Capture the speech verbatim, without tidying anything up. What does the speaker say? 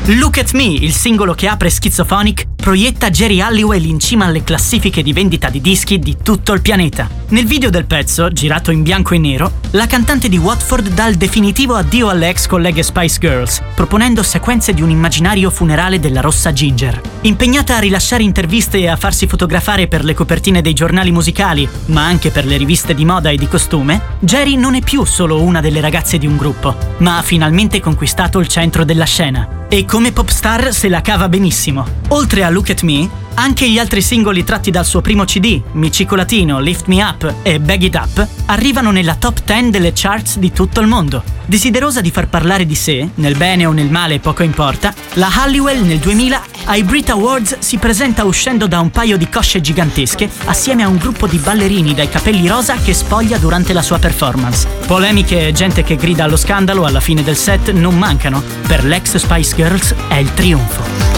Look at Me, il singolo che apre Schizophonic, proietta Geri Halliwell in cima alle classifiche di vendita di dischi di tutto il pianeta. Nel video del pezzo, girato in bianco e nero, la cantante di Watford dà il definitivo addio alle ex colleghe Spice Girls, proponendo sequenze di un immaginario funerale della rossa Ginger. Impegnata a rilasciare interviste e a farsi fotografare per le copertine dei giornali musicali, ma anche per le riviste di moda e di costume, Geri non è più solo una delle ragazze di un gruppo, ma ha finalmente conquistato il centro della scena. E come popstar se la cava benissimo. Oltre a Look at Me, anche gli altri singoli tratti dal suo primo C D, Mi Cicolatino, Lift Me Up e Bag It Up, arrivano nella top dieci delle charts di tutto il mondo. Desiderosa di far parlare di sé, nel bene o nel male poco importa, la Halliwell nel duemila ai Brit Awards si presenta uscendo da un paio di cosce gigantesche assieme a un gruppo di ballerini dai capelli rosa che spoglia durante la sua performance. Polemiche e gente che grida allo scandalo alla fine del set non mancano. Per l'ex Spice Girls è il trionfo.